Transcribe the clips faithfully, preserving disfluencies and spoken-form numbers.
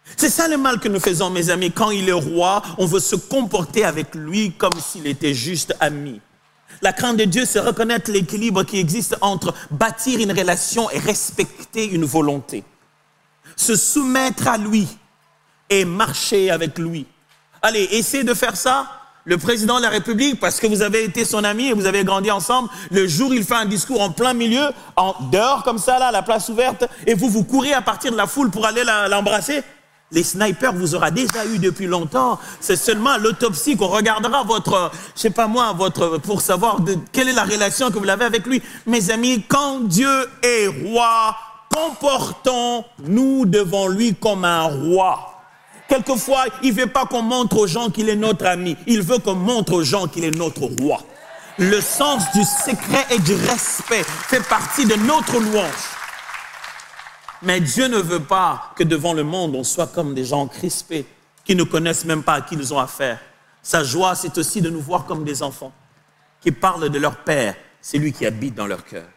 C'est ça le mal que nous faisons, mes amis. Quand il est roi, on veut se comporter avec lui comme s'il était juste ami. La crainte de Dieu, c'est reconnaître l'équilibre qui existe entre bâtir une relation et respecter une volonté. Se soumettre à lui et marcher avec lui. Allez, essayez de faire ça. Le président de la République, parce que vous avez été son ami et vous avez grandi ensemble, le jour il fait un discours en plein milieu, en dehors comme ça, là, la place ouverte, et vous, vous courez à partir de la foule pour aller la, l'embrasser. Les snipers vous aura déjà eu depuis longtemps. C'est seulement à l'autopsie qu'on regardera votre, je sais pas moi, votre, pour savoir de, quelle est la relation que vous avez avec lui. Mes amis, quand Dieu est roi, comportons-nous devant lui comme un roi. Quelquefois, il ne veut pas qu'on montre aux gens qu'il est notre ami. Il veut qu'on montre aux gens qu'il est notre roi. Le sens du secret et du respect fait partie de notre louange. Mais Dieu ne veut pas que devant le monde, on soit comme des gens crispés, qui ne connaissent même pas à qui ils ont affaire. Sa joie, c'est aussi de nous voir comme des enfants, qui parlent de leur Père, c'est lui qui habite dans leur cœur.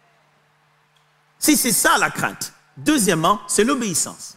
Si c'est ça la crainte. Deuxièmement, c'est l'obéissance.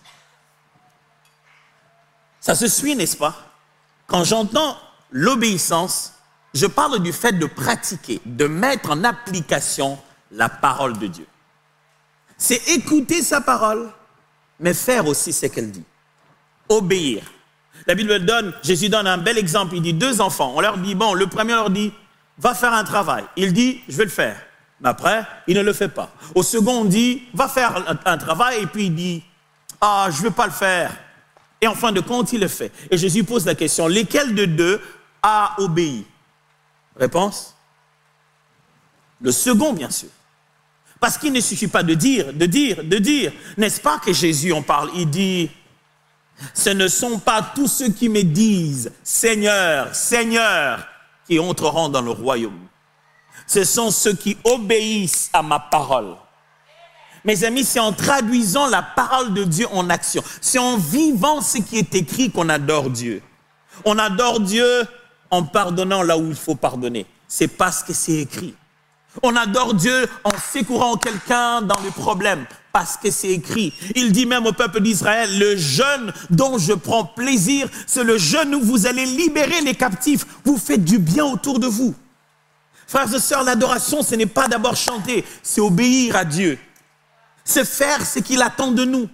Ça se suit, n'est-ce pas? Quand j'entends l'obéissance, je parle du fait de pratiquer, de mettre en application la parole de Dieu. C'est écouter sa parole, mais faire aussi ce qu'elle dit. Obéir. La Bible donne, Jésus donne un bel exemple. Il dit deux enfants. On leur dit, bon, le premier leur dit, va faire un travail. Il dit, je vais le faire. Mais après, il ne le fait pas. Au second, on dit, va faire un, un travail. Et puis il dit, ah, je ne vais pas le faire. Et en fin de compte, il le fait. Et Jésus pose la question, lesquels de deux a obéi? Réponse? Le second, bien sûr. Parce qu'il ne suffit pas de dire, de dire, de dire. N'est-ce pas que Jésus en parle? Il dit, ce ne sont pas tous ceux qui me disent, Seigneur, Seigneur, qui entreront dans le royaume. Ce sont ceux qui obéissent à ma parole. Mes amis, c'est en traduisant la parole de Dieu en action. C'est en vivant ce qui est écrit qu'on adore Dieu. On adore Dieu en pardonnant là où il faut pardonner. C'est parce que c'est écrit. On adore Dieu en secourant quelqu'un dans le problème, parce que c'est écrit. Il dit même au peuple d'Israël, le jeûne dont je prends plaisir, c'est le jeûne où vous allez libérer les captifs. Vous faites du bien autour de vous. Frères et sœurs, l'adoration, ce n'est pas d'abord chanter, c'est obéir à Dieu. C'est faire ce qu'il attend de nous.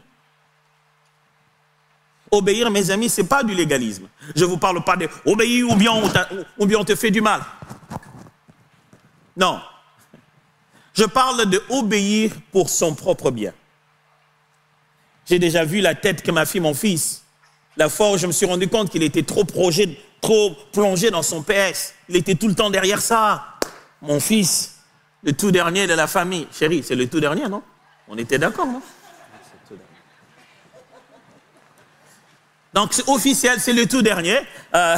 Obéir, mes amis, ce n'est pas du légalisme. Je ne vous parle pas de obéir ou bien, on ou bien on te fait du mal. Non. Je parle de obéir pour son propre bien. J'ai déjà vu la tête que m'a fait mon fils. La fois où je me suis rendu compte qu'il était trop, projet, trop plongé dans son P S. Il était tout le temps derrière ça. Mon fils, le tout dernier de la famille. Chérie, c'est le tout dernier, non? On était d'accord, non? Donc, c'est officiel, c'est le tout dernier. Euh...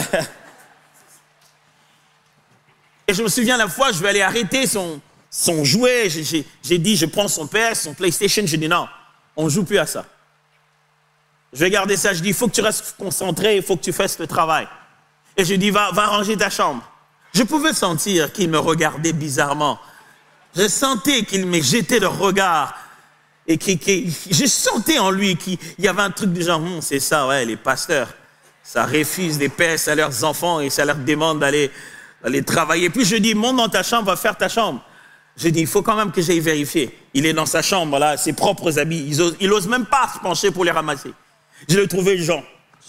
Et je me souviens la fois, je vais aller arrêter son, son jouet. J'ai, j'ai, j'ai dit, je prends son P S, son PlayStation. J'ai dit, non, on ne joue plus à ça. Je vais garder ça. Je dis, il faut que tu restes concentré, il faut que tu fasses le travail. Et je dis, va, va ranger ta chambre. Je pouvais sentir qu'il me regardait bizarrement. Je sentais qu'il me jetait le regard. Et qui, qui, je sentais en lui qu'il y avait un truc du genre, hm, c'est ça, ouais, les pasteurs, ça refuse des P S à leurs enfants et ça leur demande d'aller, d'aller travailler. Puis je dis, monte dans ta chambre, va faire ta chambre. Je dis, il faut quand même que j'aille vérifier. Il est dans sa chambre, là, ses propres habits. Il ose, il ose même pas se pencher pour les ramasser. Je l'ai trouvé, genre.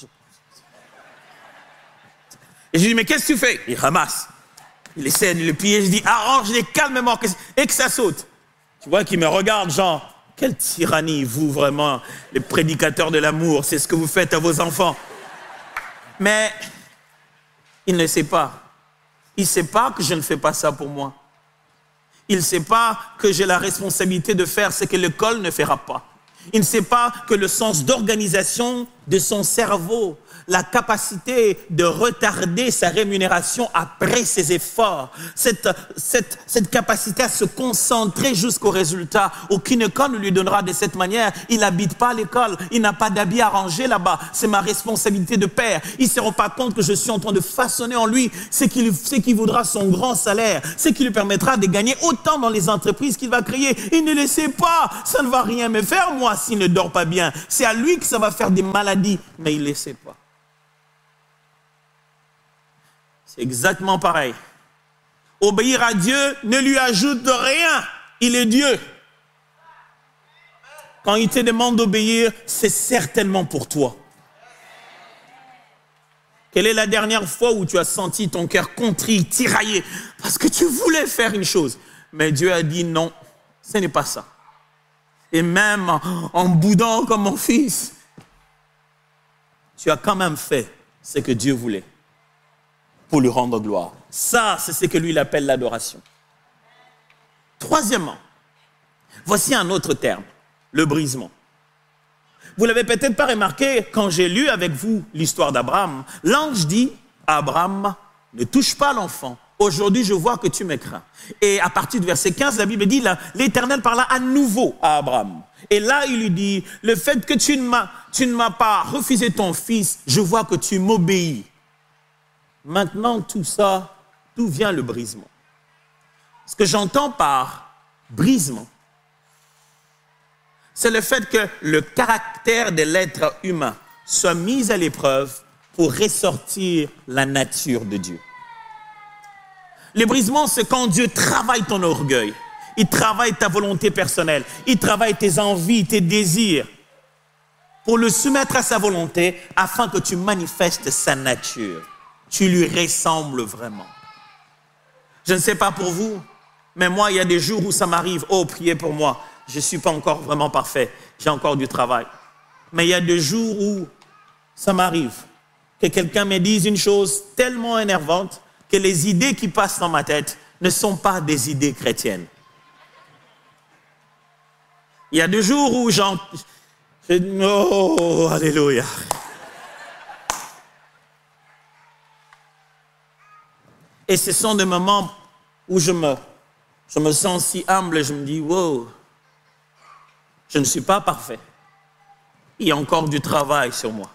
Et je dis, mais qu'est-ce que tu fais? Il ramasse. Il essaie de le plier. Je dis, arrange-les calmement et que ça saute. Tu vois qu'il me regarde, genre. Quelle tyrannie, vous, vraiment, les prédicateurs de l'amour, c'est ce que vous faites à vos enfants. Mais il ne sait pas. Il ne sait pas que je ne fais pas ça pour moi. Il ne sait pas que j'ai la responsabilité de faire ce que l'école ne fera pas. Il ne sait pas que le sens d'organisation de son cerveau, la capacité de retarder sa rémunération après ses efforts, cette, cette, cette capacité à se concentrer jusqu'au résultat. Aucune école ne lui donnera de cette manière. Il n'habite pas l'école, il n'a pas d'habits à ranger là-bas. C'est ma responsabilité de père. Il ne se rend pas compte que je suis en train de façonner en lui ce qui, ce qui voudra son grand salaire, ce qui lui permettra de gagner autant dans les entreprises qu'il va créer. Il ne le sait pas. Ça ne va rien me faire, moi, s'il ne dort pas bien. C'est à lui que ça va faire des maladies l'a dit, mais il ne le sait pas. C'est exactement pareil. Obéir à Dieu ne lui ajoute rien. Il est Dieu. Quand il te demande d'obéir, c'est certainement pour toi. Quelle est la dernière fois où tu as senti ton cœur contrit, tiraillé, parce que tu voulais faire une chose, mais Dieu a dit non, ce n'est pas ça. Et même en boudant comme mon fils, tu as quand même fait ce que Dieu voulait pour lui rendre gloire. Ça, c'est ce que lui il appelle l'adoration. Troisièmement, voici un autre terme, le brisement. Vous ne l'avez peut-être pas remarqué, quand j'ai lu avec vous l'histoire d'Abraham, l'ange dit à Abraham, ne touche pas l'enfant. Aujourd'hui, je vois que tu me crains. Et à partir du verset quinze, la Bible dit, l'Éternel parla à nouveau à Abraham. Et là, il lui dit, le fait que tu ne m'as, tu ne m'as pas refusé ton fils, je vois que tu m'obéis. Maintenant, tout ça, d'où vient le brisement? Ce que j'entends par brisement, c'est le fait que le caractère de l'être humain soit mis à l'épreuve pour ressortir la nature de Dieu. Le brisement, c'est quand Dieu travaille ton orgueil. Il travaille ta volonté personnelle. Il travaille tes envies, tes désirs pour le soumettre à sa volonté afin que tu manifestes sa nature. Tu lui ressembles vraiment. Je ne sais pas pour vous, mais moi, il y a des jours où ça m'arrive. Oh, priez pour moi. Je ne suis pas encore vraiment parfait. J'ai encore du travail. Mais il y a des jours où ça m'arrive que quelqu'un me dise une chose tellement énervante que les idées qui passent dans ma tête ne sont pas des idées chrétiennes. Il y a des jours où j'en... Oh, alléluia. Et ce sont des moments où je me, je me sens si humble et je me dis, wow, je ne suis pas parfait. Il y a encore du travail sur moi.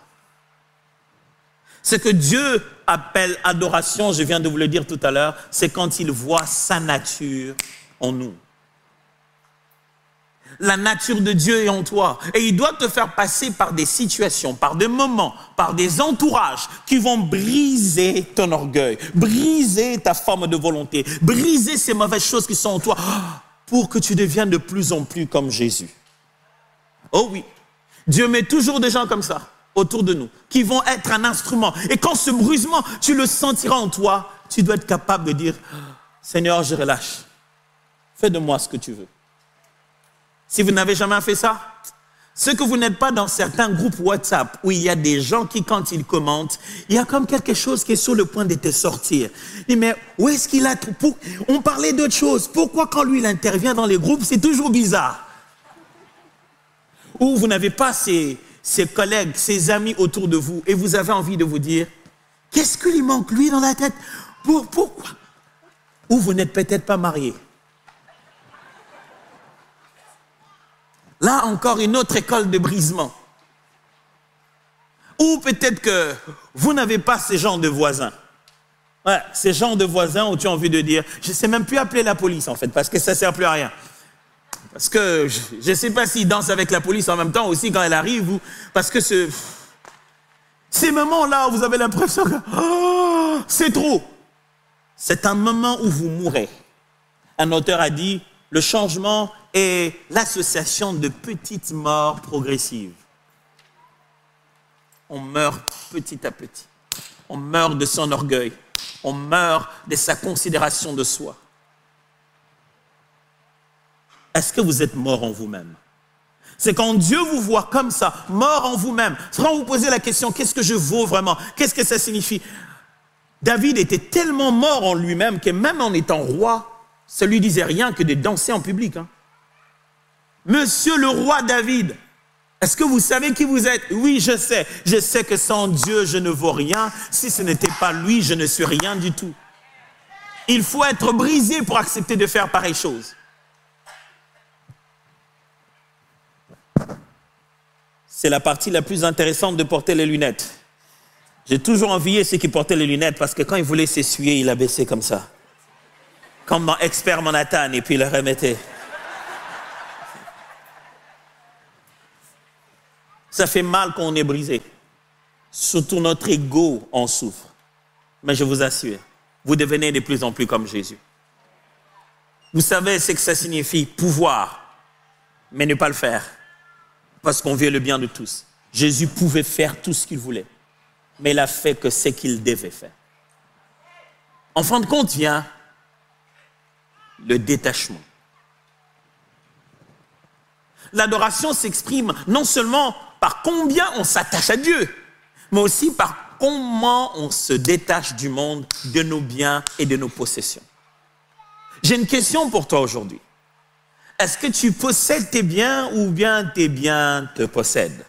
Ce que Dieu appelle adoration, je viens de vous le dire tout à l'heure, c'est quand il voit sa nature en nous. La nature de Dieu est en toi. Et il doit te faire passer par des situations, par des moments, par des entourages qui vont briser ton orgueil, briser ta forme de volonté, briser ces mauvaises choses qui sont en toi pour que tu deviennes de plus en plus comme Jésus. Oh oui, Dieu met toujours des gens comme ça autour de nous, qui vont être un instrument. Et quand ce brisement, tu le sentiras en toi, tu dois être capable de dire, Seigneur, je relâche. Fais de moi ce que tu veux. Si vous n'avez jamais fait ça, c'est que vous n'êtes pas dans certains groupes WhatsApp où il y a des gens qui, quand ils commentent, il y a comme quelque chose qui est sur le point de te sortir. Et mais où est-ce qu'il a tout pour... On parlait d'autre chose. Pourquoi quand lui, il intervient dans les groupes, c'est toujours bizarre? Ou vous n'avez pas ces, ces collègues, ces amis autour de vous et vous avez envie de vous dire, qu'est-ce que lui manque lui dans la tête? Pour, Pourquoi? Ou vous n'êtes peut-être pas marié. Là, encore une autre école de brisement. Ou peut-être que vous n'avez pas ces genres de voisins. Ouais, ces genres de voisins où tu as envie de dire, je ne sais même plus appeler la police en fait, parce que ça ne sert plus à rien. Parce que je ne sais pas s'ils dansent avec la police en même temps aussi quand elle arrive, ou parce que ce, ces moments-là où vous avez l'impression que oh, c'est trop. C'est un moment où vous mourrez. Un auteur a dit, le changement est l'association de petites morts progressives. On meurt petit à petit. On meurt de son orgueil. On meurt de sa considération de soi. Est-ce que vous êtes mort en vous-même? C'est quand Dieu vous voit comme ça, mort en vous-même. Quand vous posez la question, qu'est-ce que je vaux vraiment? Qu'est-ce que ça signifie? David était tellement mort en lui-même que même en étant roi, ça ne lui disait rien que de danser en public. Hein. Monsieur le roi David, est-ce que vous savez qui vous êtes? Oui, je sais. Je sais que sans Dieu, je ne vaux rien. Si ce n'était pas lui, je ne suis rien du tout. Il faut être brisé pour accepter de faire pareille chose. C'est la partie la plus intéressante de porter les lunettes. J'ai toujours envié ceux qui portaient les lunettes parce que quand il voulait s'essuyer, il a baissé comme ça. Comme dans Expert Manhattan, et puis il le remettait. Ça fait mal quand on est brisé. Surtout notre ego en souffre. Mais je vous assure, vous devenez de plus en plus comme Jésus. Vous savez ce que ça signifie, pouvoir, mais ne pas le faire. Parce qu'on veut le bien de tous. Jésus pouvait faire tout ce qu'il voulait, mais il a fait que ce qu'il devait faire. En fin de compte, vient le détachement. L'adoration s'exprime non seulement par combien on s'attache à Dieu, mais aussi par comment on se détache du monde, de nos biens et de nos possessions. J'ai une question pour toi aujourd'hui. Est-ce que tu possèdes tes biens ou bien tes biens te possèdent?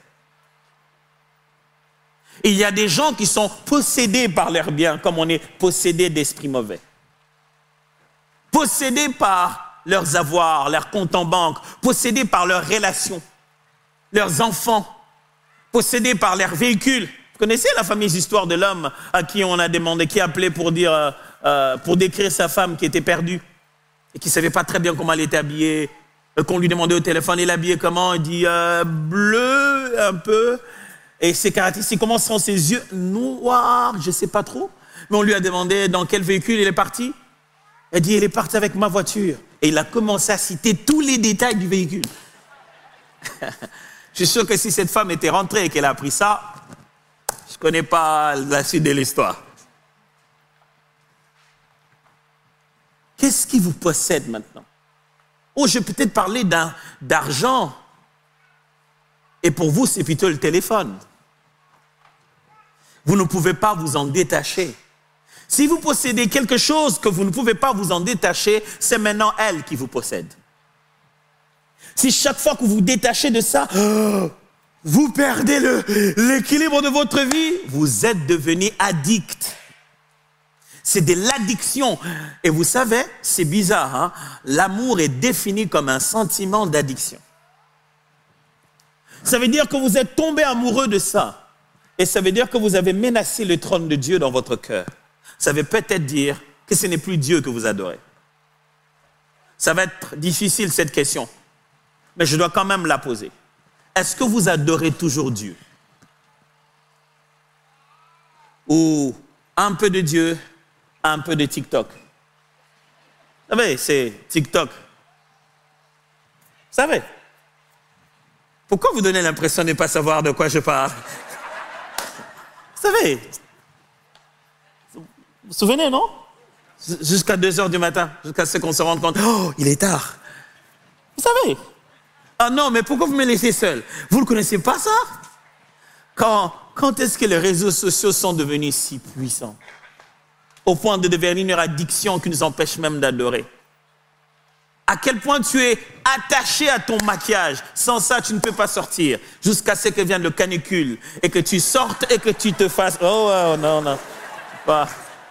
Il y a des gens qui sont possédés par leurs biens, comme on est possédé d'esprits mauvais. Possédés par leurs avoirs, leurs comptes en banque, possédés par leurs relations, leurs enfants, possédés par leurs véhicules. Vous connaissez la fameuse histoire de l'homme à qui on a demandé, qui appelait pour dire, euh, euh, pour décrire sa femme qui était perdue et qui ne savait pas très bien comment elle était habillée, euh, qu'on lui demandait au téléphone, il est habillé comment? Il dit euh, bleu un peu, et ses caractéristiques, comment sont ses yeux? Noirs, je ne sais pas trop. Mais on lui a demandé dans quel véhicule il est parti. Il dit, il est parti avec ma voiture. Et il a commencé à citer tous les détails du véhicule. Je suis sûr que si cette femme était rentrée et qu'elle a appris ça, je ne connais pas la suite de l'histoire. Qu'est-ce qui vous possède maintenant? Oh, je vais peut-être parler d'un, d'argent. Et pour vous, c'est plutôt le téléphone. Vous ne pouvez pas vous en détacher. Si vous possédez quelque chose que vous ne pouvez pas vous en détacher, c'est maintenant elle qui vous possède. Si chaque fois que vous vous détachez de ça, vous perdez le, l'équilibre de votre vie, vous êtes devenu addict. C'est de l'addiction. Et vous savez, c'est bizarre, hein? L'amour est défini comme un sentiment d'addiction. Ça veut dire que vous êtes tombé amoureux de ça. Et ça veut dire que vous avez menacé le trône de Dieu dans votre cœur. Ça veut peut-être dire que ce n'est plus Dieu que vous adorez. Ça va être difficile cette question, mais je dois quand même la poser. Est-ce que vous adorez toujours Dieu? Ou un peu de Dieu, un peu de TikTok? Vous savez, c'est TikTok. Vous savez? Pourquoi vous donnez l'impression de ne pas savoir de quoi je parle? Vous savez, vous vous souvenez, non? Jusqu'à deux heures du matin, jusqu'à ce qu'on se rende compte, oh, il est tard. Vous savez? Ah non, mais pourquoi vous me laissez seul? Vous ne connaissez pas ça? Quand, quand est-ce que les réseaux sociaux sont devenus si puissants? Au point de devenir une addiction qui nous empêche même d'adorer. À quel point tu es attaché à ton maquillage. Sans ça, tu ne peux pas sortir. Jusqu'à ce que vienne le canicule. Et que tu sortes et que tu te fasses... Oh, oh non, non. Pas.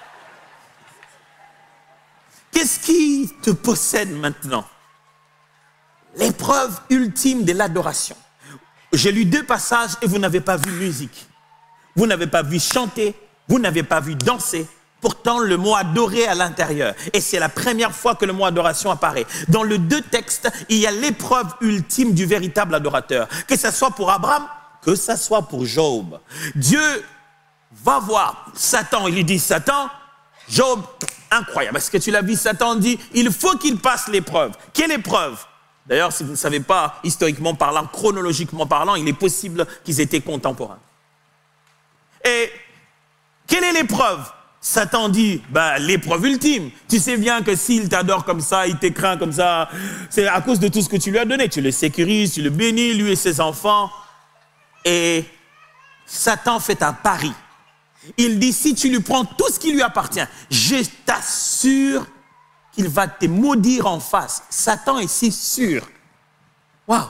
Qu'est-ce qui te possède maintenant? L'épreuve ultime de l'adoration. J'ai lu deux passages et vous n'avez pas vu musique. Vous n'avez pas vu chanter. Vous n'avez pas vu danser. Pourtant, le mot adorer à l'intérieur. Et c'est la première fois que le mot adoration apparaît. Dans les deux textes, il y a l'épreuve ultime du véritable adorateur. Que ce soit pour Abraham, que ce soit pour Job. Dieu va voir Satan. Il lui dit, Satan, Job, incroyable. Est-ce que tu l'as vu? Satan dit, il faut qu'il passe l'épreuve. Quelle épreuve? D'ailleurs, si vous ne savez pas, historiquement parlant, chronologiquement parlant, il est possible qu'ils étaient contemporains. Et quelle est l'épreuve? Satan dit, bah, l'épreuve ultime. Tu sais bien que s'il t'adore comme ça, il te craint comme ça, c'est à cause de tout ce que tu lui as donné. Tu le sécurises, tu le bénis, lui et ses enfants. Et Satan fait un pari. Il dit, si tu lui prends tout ce qui lui appartient, je t'assure qu'il va te maudire en face. Satan est si sûr. Waouh!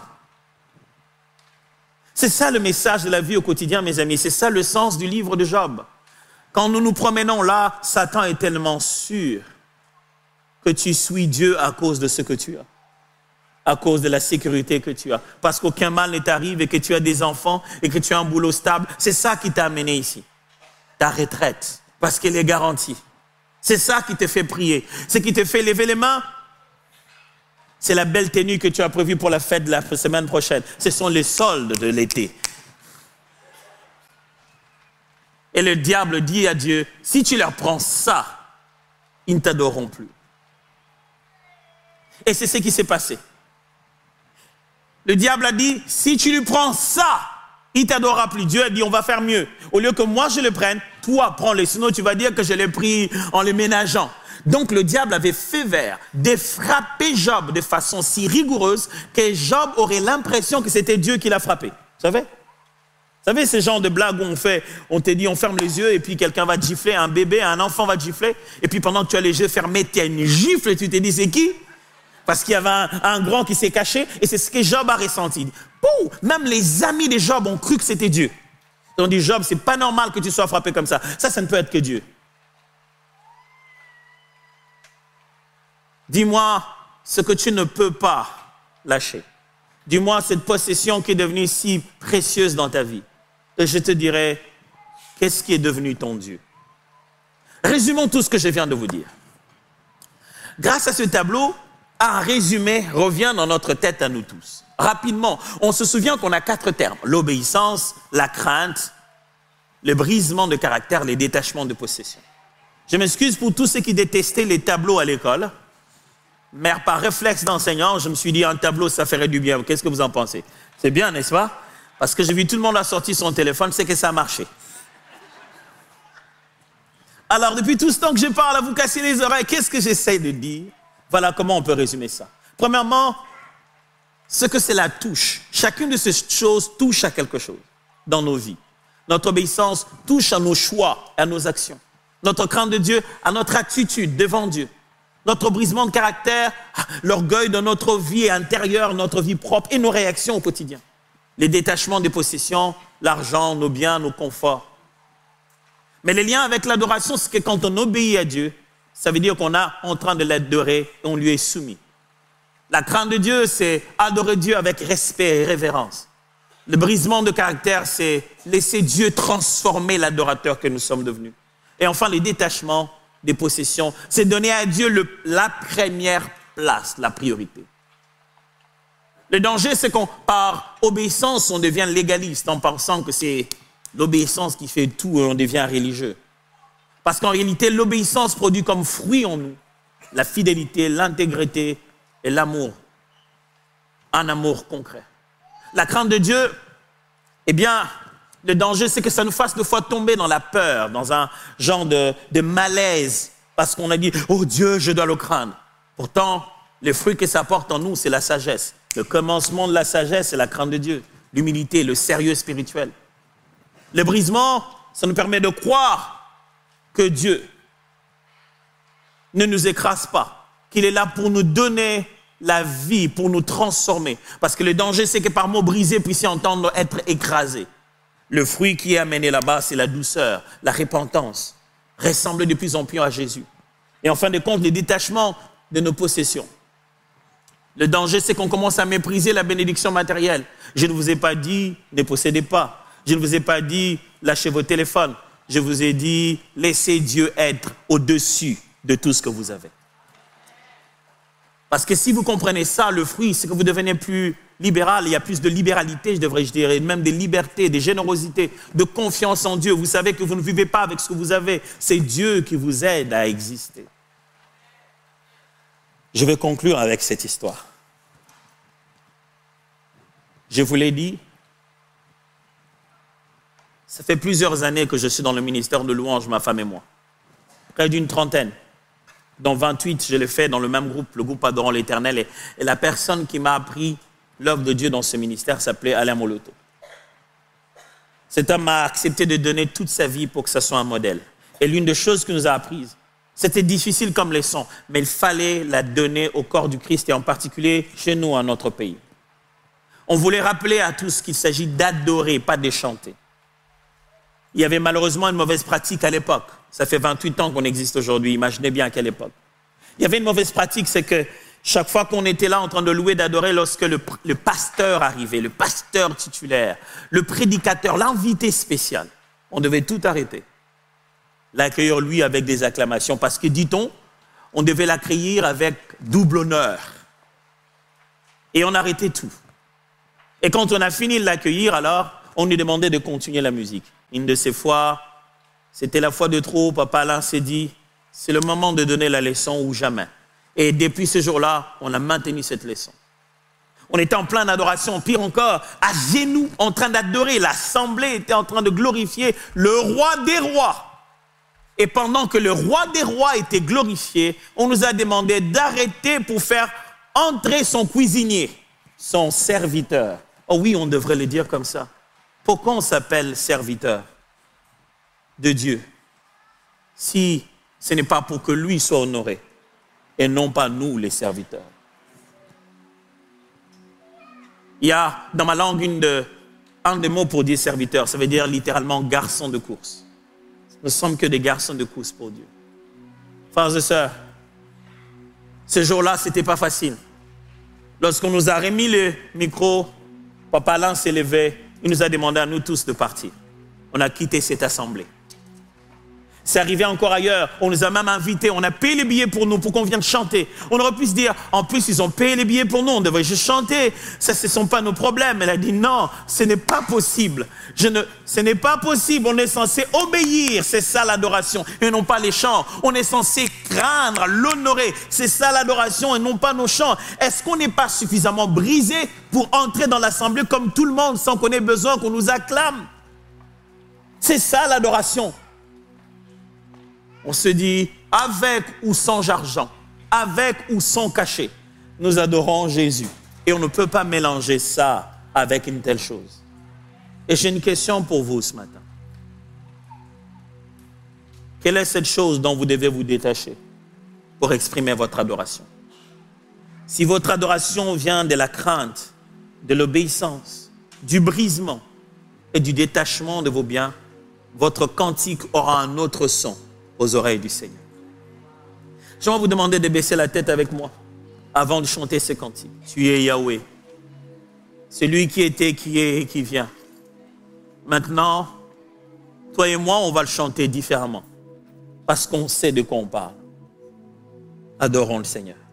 C'est ça le message de la vie au quotidien, mes amis. C'est ça le sens du livre de Job. Quand nous nous promenons là, Satan est tellement sûr que tu suis Dieu à cause de ce que tu as, à cause de la sécurité que tu as, parce qu'aucun mal ne t'arrive et que tu as des enfants et que tu as un boulot stable. C'est ça qui t'a amené ici, ta retraite, parce qu'elle est garantie. C'est ça qui te fait prier. Ce qui te fait lever les mains, c'est la belle tenue que tu as prévue pour la fête de la semaine prochaine. Ce sont les soldes de l'été. Et le diable dit à Dieu, si tu leur prends ça, ils ne t'adoreront plus. Et c'est ce qui s'est passé. Le diable a dit, si tu lui prends ça, il ne t'adorera plus. Dieu a dit, on va faire mieux. Au lieu que moi je le prenne, toi prends-le. Sinon tu vas dire que je l'ai pris en le ménageant. Donc le diable avait fait vert de frapper Job de façon si rigoureuse que Job aurait l'impression que c'était Dieu qui l'a frappé. Vous savez? Vous savez ces genres de blagues où on fait, on te dit on ferme les yeux et puis quelqu'un va te gifler, un bébé, un enfant va te gifler. Et puis pendant que tu as les yeux fermés, tu as une gifle et tu te dis c'est qui? Parce qu'il y avait un, un grand qui s'est caché et c'est ce que Job a ressenti. Pouh, même les amis de Job ont cru que c'était Dieu. Ils ont dit Job, c'est pas normal que tu sois frappé comme ça. Ça, ça ne peut être que Dieu. Dis-moi ce que tu ne peux pas lâcher. Dis-moi cette possession qui est devenue si précieuse dans ta vie. Et je te dirai, qu'est-ce qui est devenu ton Dieu? Résumons tout ce que je viens de vous dire. Grâce à ce tableau, un résumé revient dans notre tête à nous tous. Rapidement, on se souvient qu'on a quatre termes. L'obéissance, la crainte, le brisement de caractère, les détachements de possession. Je m'excuse pour tous ceux qui détestaient les tableaux à l'école. Mais par réflexe d'enseignant, je me suis dit, un tableau, ça ferait du bien. Qu'est-ce que vous en pensez? C'est bien, n'est-ce pas? Parce que j'ai vu tout le monde a sorti son téléphone, c'est que ça a marché. Alors, depuis tout ce temps que je parle à vous casser les oreilles, qu'est-ce que j'essaie de dire? Voilà comment on peut résumer ça. Premièrement, ce que c'est la touche. Chacune de ces choses touche à quelque chose dans nos vies. Notre obéissance touche à nos choix, à nos actions. Notre crainte de Dieu, à notre attitude devant Dieu. Notre brisement de caractère, l'orgueil de notre vie intérieure, notre vie propre et nos réactions au quotidien. Les détachements des possessions, l'argent, nos biens, nos conforts. Mais le lien avec l'adoration, c'est que quand on obéit à Dieu, ça veut dire qu'on est en train de l'adorer et on lui est soumis. La crainte de Dieu, c'est adorer Dieu avec respect et révérence. Le brisement de caractère, c'est laisser Dieu transformer l'adorateur que nous sommes devenus. Et enfin, les détachements des possessions, c'est donner à Dieu le, la première place, la priorité. Le danger, c'est qu'on, par obéissance, on devient légaliste en pensant que c'est l'obéissance qui fait tout et on devient religieux. Parce qu'en réalité, l'obéissance produit comme fruit en nous la fidélité, l'intégrité et l'amour. Un amour concret. La crainte de Dieu, eh bien, le danger, c'est que ça nous fasse des fois tomber dans la peur, dans un genre de, de malaise, parce qu'on a dit « Oh Dieu, je dois le craindre ». Pourtant, le fruit que ça porte en nous, c'est la sagesse. Le commencement de la sagesse, c'est la crainte de Dieu, l'humilité, le sérieux spirituel. Le brisement, ça nous permet de croire que Dieu ne nous écrase pas, qu'il est là pour nous donner la vie, pour nous transformer. Parce que le danger, c'est que par mots brisés, puisse entendre être écrasé. Le fruit qui est amené là-bas, c'est la douceur, la repentance, ressembler de plus en plus à Jésus. Et en fin de compte, le détachement de nos possessions. Le danger, c'est qu'on commence à mépriser la bénédiction matérielle. Je ne vous ai pas dit, ne possédez pas. Je ne vous ai pas dit, lâchez vos téléphones. Je vous ai dit, laissez Dieu être au-dessus de tout ce que vous avez. Parce que si vous comprenez ça, le fruit, c'est que vous devenez plus libéral. Il y a plus de libéralité, je devrais dire, et même de liberté, de générosité, de confiance en Dieu. Vous savez que vous ne vivez pas avec ce que vous avez. C'est Dieu qui vous aide à exister. Je vais conclure avec cette histoire. Je vous l'ai dit, ça fait plusieurs années que je suis dans le ministère de louange, ma femme et moi. Près d'une trentaine. Dans vingt-huit, je l'ai fait dans le même groupe, le groupe Adorant l'Éternel. Et, et la personne qui m'a appris l'œuvre de Dieu dans ce ministère s'appelait Alain Moloto. Cet homme a accepté de donner toute sa vie pour que ça soit un modèle. Et l'une des choses qu'il nous a apprises, c'était difficile comme leçon, mais il fallait la donner au corps du Christ et en particulier chez nous, en notre pays. On voulait rappeler à tous qu'il s'agit d'adorer, pas de chanter. Il y avait malheureusement une mauvaise pratique à l'époque. Ça fait vingt-huit ans qu'on existe aujourd'hui. Imaginez bien à quelle époque. Il y avait une mauvaise pratique, c'est que chaque fois qu'on était là en train de louer, d'adorer, lorsque le, le pasteur arrivait, le pasteur titulaire, le prédicateur, l'invité spécial, on devait tout arrêter. L'accueillir lui avec des acclamations. Parce que, dit-on, on devait l'accueillir avec double honneur. Et on arrêtait tout. Et quand on a fini de l'accueillir, alors, on lui demandait de continuer la musique. Une de ces fois, C'était la fois de trop, Papa Alain s'est dit, c'est le moment de donner la leçon ou jamais. Et depuis ce jour-là, on a maintenu cette leçon. On était en pleine adoration, pire encore, à genoux, en train d'adorer. L'assemblée était en train de glorifier le roi des rois. Et pendant que le roi des rois était glorifié, on nous a demandé d'arrêter pour faire entrer son cuisinier, son serviteur. Oh oui, on devrait le dire comme ça. Pourquoi on s'appelle serviteur de Dieu si ce n'est pas pour que lui soit honoré et non pas nous les serviteurs? Il y a dans ma langue une de, un des mots pour dire serviteur, ça veut dire littéralement garçon de course. Nous ne sommes que des garçons de course pour Dieu. Frères et sœurs, ce jour-là, ce n'était pas facile. Lorsqu'on nous a remis le micro, Papa Alain s'est levé, il nous a demandé à nous tous de partir. On a quitté cette assemblée. C'est arrivé encore ailleurs, on nous a même invités, on a payé les billets pour nous, pour qu'on vienne chanter. On aurait pu se dire, en plus ils ont payé les billets pour nous, on devrait juste chanter. Ça, ce ne sont pas nos problèmes. Elle a dit, non, ce n'est pas possible. Je ne, ce n'est pas possible, on est censé obéir, c'est ça l'adoration, et non pas les chants. On est censé craindre, l'honorer, c'est ça l'adoration, et non pas nos chants. Est-ce qu'on n'est pas suffisamment brisé pour entrer dans l'assemblée comme tout le monde, sans qu'on ait besoin qu'on nous acclame? C'est ça l'adoration. On se dit, avec ou sans argent, avec ou sans cachet, nous adorons Jésus. Et on ne peut pas mélanger ça avec une telle chose. Et j'ai une question pour vous ce matin. Quelle est cette chose dont vous devez vous détacher pour exprimer votre adoration? Si votre adoration vient de la crainte, de l'obéissance, du brisement et du détachement de vos biens, votre cantique aura un autre son aux oreilles du Seigneur. J'aimerais vous demander de baisser la tête avec moi avant de chanter ce cantique. Tu es Yahweh, celui qui était, qui est et qui vient. Maintenant, toi et moi, on va le chanter différemment parce qu'on sait de quoi on parle. Adorons le Seigneur.